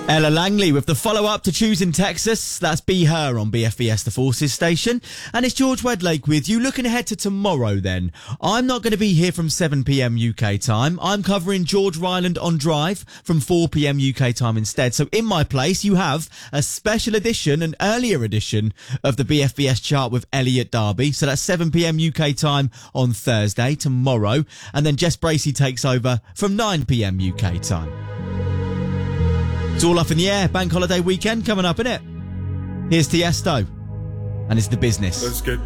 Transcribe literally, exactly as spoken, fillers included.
Ella Langley with the follow-up to Choosing Texas. That's Be Her on B F B S The Forces station. And it's George Wedlake with you. Looking ahead to tomorrow then. I'm not going to be here from seven p.m. U K time. I'm covering George Ryland on Drive from four p.m. U K time instead. So in my place, you have a special edition, an earlier edition of the B F B S chart with Elliot Darby. So that's seven p.m. U K time on Thursday, tomorrow. And then Jess Bracey takes over from nine p.m. U K time. It's all up in the air. Bank holiday weekend coming up, innit? Here's Tiesto. And it's The Business. Let's get